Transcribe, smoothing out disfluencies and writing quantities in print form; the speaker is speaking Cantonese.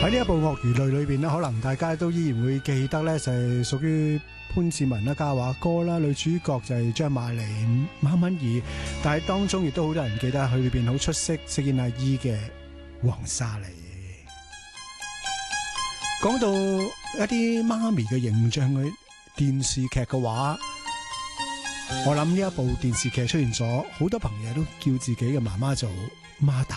喺呢一部《鱷魚淚》裏邊咧，可能大家都依然會記得咧，就係屬於潘志文啦、嘉華哥啦，女主角就係張瑪莉、馬敏儀，但係當中亦都好多人記得佢裏邊好出色飾演阿姨嘅黃莎莉。講到一啲媽咪嘅形象嘅電視劇嘅話，我諗呢一部電視劇出現咗，好多朋友都叫自己嘅媽媽做媽達。